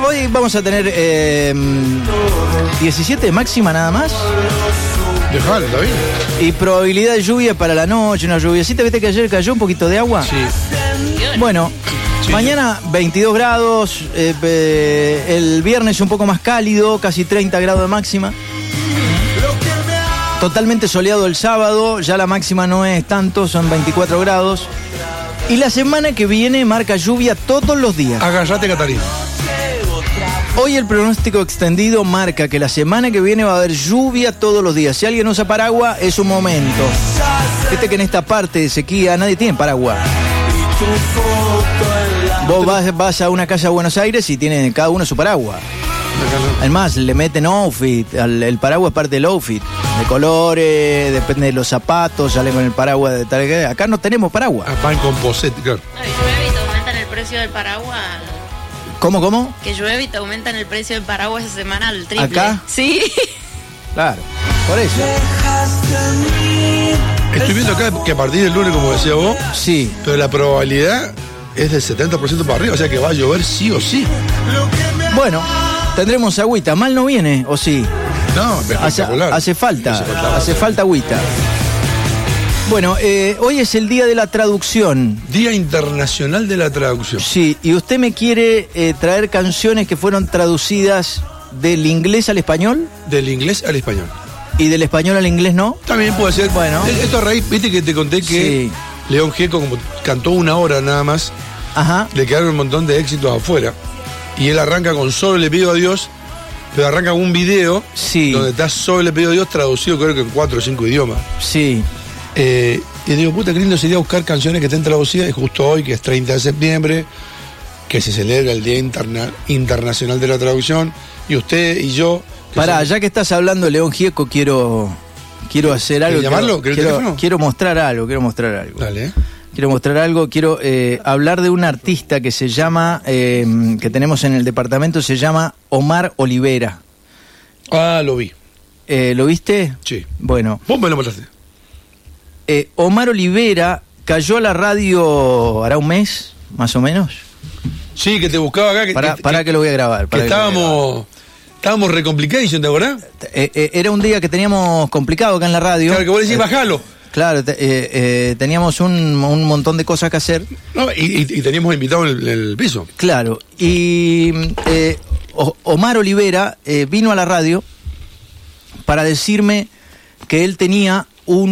hoy vamos a tener 17 de máxima nada más. Dejalo, está bien. Y probabilidad de lluvia para la noche, una lluviacita. ¿Viste que ayer cayó un poquito de agua? Sí. Bueno, sí, mañana 22 grados, el viernes un poco más cálido, casi 30 grados de máxima. Totalmente soleado el sábado, ya la máxima no es tanto, son 24 grados. Y la semana que viene marca lluvia todos los días. Agarrate, Catarina. Hoy el pronóstico extendido marca que la semana que viene va a haber lluvia todos los días. Si alguien usa paraguas, es un momento. Fíjate que en esta parte de sequía nadie tiene paraguas. Vos vas a una casa de Buenos Aires y tiene cada uno su paraguas. Además, le meten outfit, el paraguas es parte del outfit, de colores, depende de los zapatos, sale con el paraguas de tal. Acá no tenemos paraguas. Van con poset, claro. No, y llueve y te aumentan el precio del paraguas. ¿Cómo? Que llueve y te aumentan el precio del paraguas esa semana al triple. ¿Acá? Sí. Claro, por eso. Estoy viendo acá que a partir del lunes, como decía vos, Sí. pero la probabilidad es del 70% para arriba, o sea que va a llover sí o sí. Bueno, tendremos agüita. Mal no viene, ¿o sí? No, espectacular. Hace falta agüita. Bueno, hoy es el día de la traducción. Día Internacional de la Traducción. Sí, y usted me quiere traer canciones que fueron traducidas del inglés al español Del inglés al español. y del español al inglés no. También puede ser. Bueno. Esto a raíz, viste que te conté que Sí. León Gieco, como cantó una hora nada más, Ajá. le quedaron un montón de éxitos afuera. Y él arranca con Solo le pido a Dios, pero arranca con un video Sí. donde está Solo le pido a Dios traducido creo que en 4 o 5 idiomas. Sí. Y digo, puta, qué lindo sería buscar canciones que estén traducidas, y justo hoy, que es 30 de septiembre, que se celebra el Día Internacional de la Traducción, y usted y yo... Pará, ya que estás hablando de León Gieco, quiero hacer algo. llamarlo? ¿Querés el teléfono? Quiero mostrar algo. Dale, Quiero hablar de un artista que se llama, que tenemos en el departamento, se llama Omar Olivera. Ah, lo vi. ¿Lo viste? Sí. Bueno, Vos me lo mostraste. Omar Olivera cayó a la radio hará un mes, más o menos. Sí, que te buscaba acá. Para que lo voy a grabar. Que estábamos recomplication, ¿te acordás? Era un día que teníamos complicado acá en la radio. Claro, que vos decís, bajalo. Claro, teníamos un montón de cosas que hacer. No, y teníamos invitado en el piso. Claro, y Omar Olivera vino a la radio para decirme que él tenía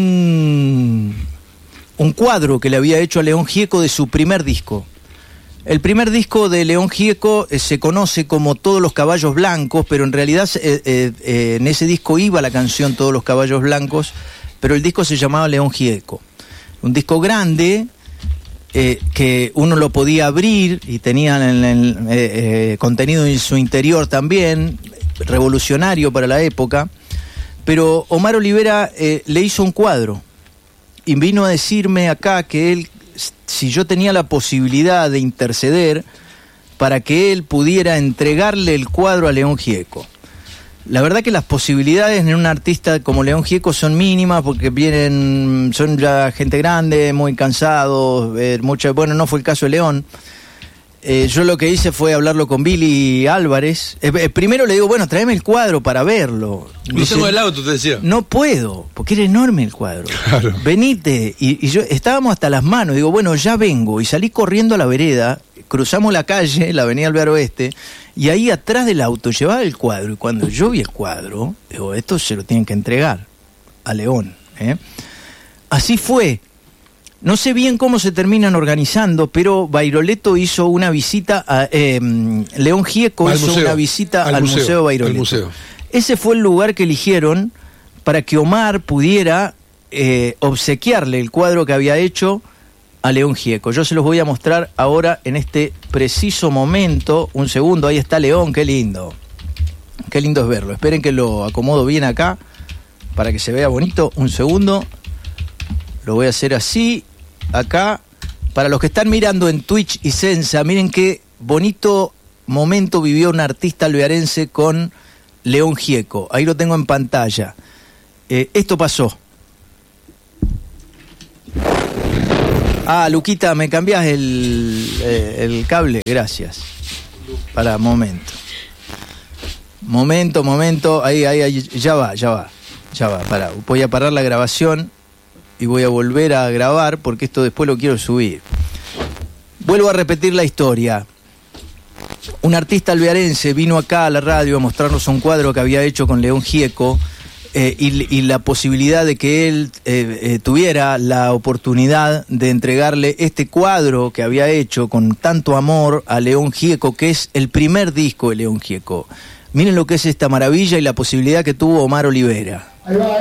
un cuadro que le había hecho a León Gieco de su primer disco. El primer disco de León Gieco se conoce como Todos los caballos blancos, pero en realidad en ese disco iba la canción Todos los caballos blancos, pero el disco se llamaba León Gieco. Un disco grande que uno lo podía abrir y tenía contenido en su interior también, revolucionario para la época. Pero Omar Olivera le hizo un cuadro y vino a decirme acá que él, si yo tenía la posibilidad de interceder para que él pudiera entregarle el cuadro a León Gieco. La verdad que las posibilidades en un artista como León Gieco son mínimas porque son ya gente grande, muy cansados, bueno, no fue el caso de León. Yo lo que hice fue hablarlo con Billy Álvarez. Primero le digo, bueno, tráeme el cuadro para verlo. No tengo el auto, te decía. No puedo, porque era enorme el cuadro. Claro. Venite. Y yo estábamos hasta las manos. Digo, bueno, ya vengo. Y salí corriendo a la vereda, cruzamos la calle, la avenida Alvear Oeste, y ahí atrás del auto llevaba el cuadro. Y cuando yo vi el cuadro, digo, esto se lo tienen que entregar a León. Así fue. No sé bien cómo se terminan organizando, pero Bairoleto hizo una visita a... León Gieco hizo una visita al Museo Bairoleto. Museo. Ese fue el lugar que eligieron para que Omar pudiera obsequiarle el cuadro que había hecho a León Gieco. Yo se los voy a mostrar ahora en este preciso momento. Un segundo, ahí está León, qué lindo. Qué lindo es verlo. Esperen que lo acomodo bien acá para que se vea bonito. Un segundo. Lo voy a hacer así. Acá, para los que están mirando en Twitch y Sensa, miren qué bonito momento vivió un artista alvearense con León Gieco. Ahí lo tengo en pantalla. Esto pasó. Luquita, ¿me cambiás el cable? Gracias. Para, momento. Ahí, ya va. Pará. Voy a parar la grabación y voy a volver a grabar porque esto después lo quiero subir. Vuelvo a repetir la historia. Un artista alvearense vino acá a la radio a mostrarnos un cuadro que había hecho con León Gieco y la posibilidad de que él tuviera la oportunidad de entregarle este cuadro que había hecho con tanto amor a León Gieco, que es el primer disco de León Gieco. Miren lo que es esta maravilla y la posibilidad que tuvo Omar Olivera. Ahí va,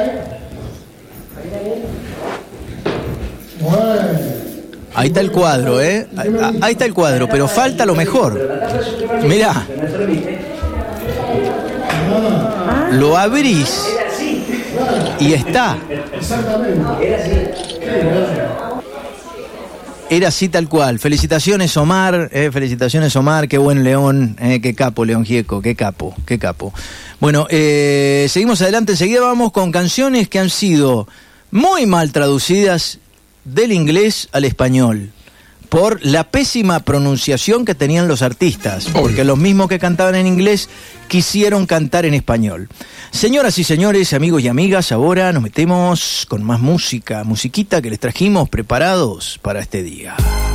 Bueno. Ahí está el cuadro, ahí está el cuadro, pero falta lo mejor. Mirá. Lo abrís y está. Era así tal cual. Felicitaciones Omar, qué buen León, qué capo León Gieco, qué capo. Bueno, seguimos adelante, enseguida vamos con canciones que han sido muy mal traducidas del inglés al español por la pésima pronunciación que tenían los artistas, porque los mismos que cantaban en inglés quisieron cantar en español. Señoras y señores, amigos y amigas, ahora nos metemos con más musiquita que les trajimos preparados para este día.